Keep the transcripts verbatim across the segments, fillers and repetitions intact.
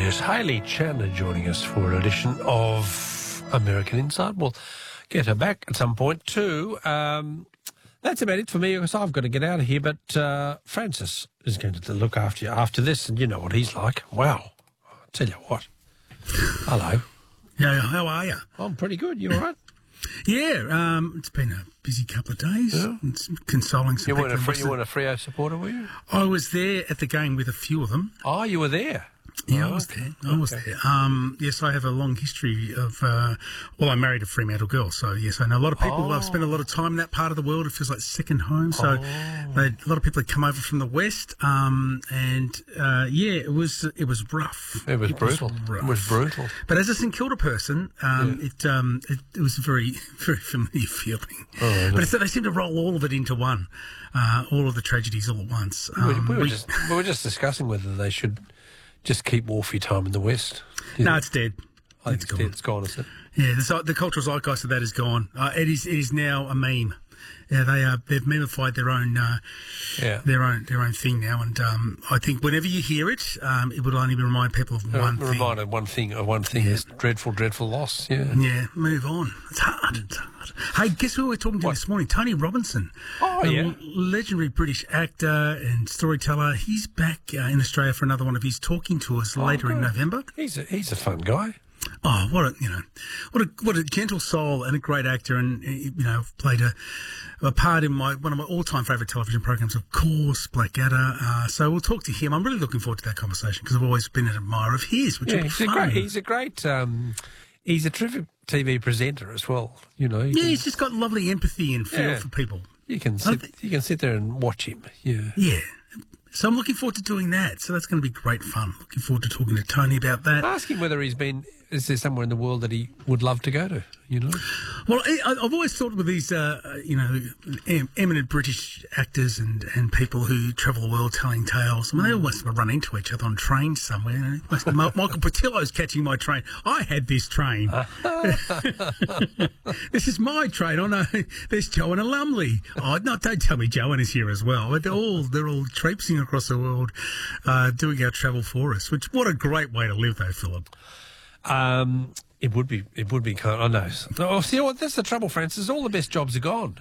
Yes, Hayley Chandler joining us for an edition of American Insight. We'll get her back at some point too. Um, that's about it for me because I've got to get out of here. But uh, Francis is going to look after you after this, and you know what he's like. Wow. I'll tell you what. Hello. Yeah, how are you? I'm pretty good. You all right? Yeah, um, it's been a busy couple of days. Yeah. It's consoling some You people. weren't, a free, What's you the- weren't a Freo supporter, were you? I was there at the game with a few of them. Oh, you were there. Yeah, Oh, I was okay. there. I was Okay. there. Um, yes, I have a long history of, uh, well, I married a Fremantle girl, so yes, I know a lot of people. Oh. I've spent a lot of time in that part of the world. It feels like second home. So Oh. they, a lot of people had come over from the west, um, and uh, yeah, it was it was rough. It was brutal. rough. It was brutal. But as a St Kilda person, um, it, um, it it was a very very familiar feeling. Oh, I know. But it's that they seem to roll all of it into one, uh, all of the tragedies all at once. We were, Um, we, were we- just, we were just discussing whether they should just keep Wharfie time in the West. no, it's dead. I think It's it's, gone. it's gone, is it? Yeah, the, zi- the cultural zeitgeist of that is gone. Uh, it is it is now a meme. Yeah, they are they've memified their own uh, Yeah. their own their own thing now, and um, I think whenever you hear it, um, it will only remind people of one Uh, thing. reminded one thing of one thing is dreadful, dreadful loss. Yeah. Yeah, move on. It's hard. It's hard. Hey, guess who we were talking to What? this morning? Tony Robinson. Oh, a yeah. l- legendary British actor and storyteller. He's back uh, in Australia for another one of his talking tours later in good. November. He's a he's a fun guy. Oh, what a you know, what a what a gentle soul and a great actor, and uh, you know, played a, a part in my one of my all-time favourite television programs, of course, Blackadder. Uh, so we'll talk to him. I'm really looking forward to that conversation because I've always been an admirer of his, which Yeah, will be he's a fun. great. He's a great. Um, he's a terrific T V presenter as well. You know. You yeah, can, he's just got lovely empathy and feel Yeah. for people. you can I sit. think- You can sit there and watch him. Yeah. Yeah. So I'm looking forward to doing that. So that's going to be great fun. Looking forward to talking to Tony about that. Ask him whether he's been. Is there somewhere in the world that he would love to go to? You know. Well, I, I've always thought with these, uh, you know, em- eminent British actors and, and people who travel the world telling tales. I mean, they almost run into each other on trains somewhere. You know, must- Ma- Michael Portillo's catching my train. I had this train. This is my train. Oh no, there's Joanna Lumley. Oh no, don't tell me Joanna's here as well. They're all they're all traipsing across the world, uh, doing our travel for us. Which what a great way to live, though, Philip. Um, it would be. It would be kind. I know. Oh, see what? That's the trouble, Francis. All the best jobs are gone.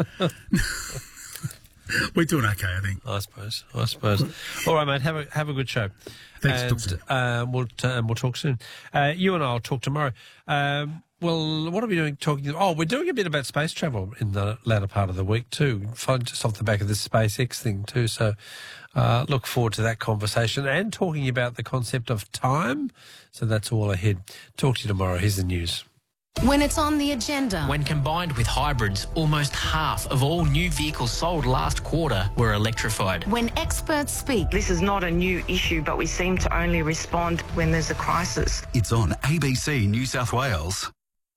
We're doing okay, I think. I suppose. I suppose. All right, mate. Have a have a good show. Thanks, and, talk soon. uh, we'll t- and we'll talk soon. Uh, you and I'll talk tomorrow. Um, well, what are we doing? Talking. Oh, we're doing a bit about space travel in the latter part of the week too. Fun- Just off the back of this SpaceX thing too. So, uh, look forward to that conversation and talking about the concept of time. So that's all ahead. Talk to you tomorrow. Here's the news. When it's on the agenda. When combined with hybrids, almost half of all new vehicles sold last quarter were electrified. When experts speak. This is not a new issue, but we seem to only respond when there's a crisis. It's on A B C New South Wales.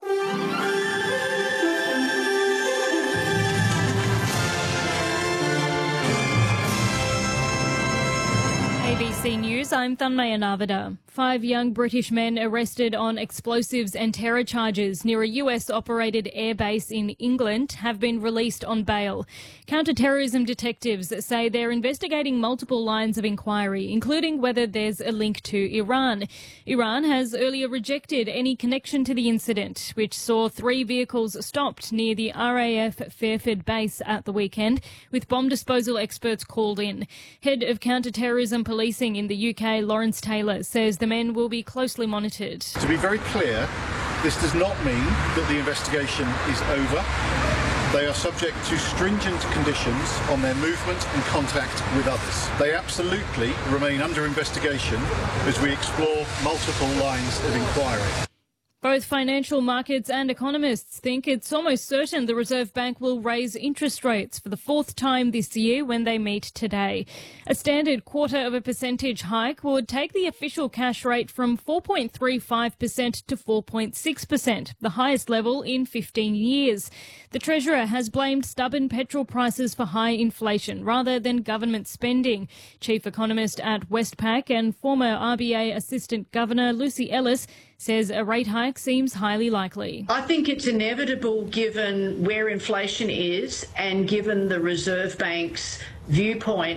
A B C News, I'm Thanmaya Navada. Five young British men arrested on explosives and terror charges near a U S-operated airbase in England have been released on bail. Counter-terrorism detectives say they're investigating multiple lines of inquiry, including whether there's a link to Iran. Iran has earlier rejected any connection to the incident, which saw three vehicles stopped near the R A F Fairford base at the weekend, with bomb disposal experts called in. Head of Counter-Terrorism Policing in the U K, Lawrence Taylor, says the men will be closely monitored. To be very clear, this does not mean that the investigation is over. They are subject to stringent conditions on their movement and contact with others. They absolutely remain under investigation as we explore multiple lines of inquiry. Both financial markets and economists think it's almost certain the Reserve Bank will raise interest rates for the fourth time this year when they meet today. A standard quarter of a percentage hike would take the official cash rate from four point three five percent to four point six percent, the highest level in fifteen years. The Treasurer has blamed stubborn petrol prices for high inflation rather than government spending. Chief economist at Westpac and former R B A Assistant Governor Lucy Ellis says a rate hike seems highly likely. I think it's inevitable given where inflation is and given the Reserve Bank's viewpoint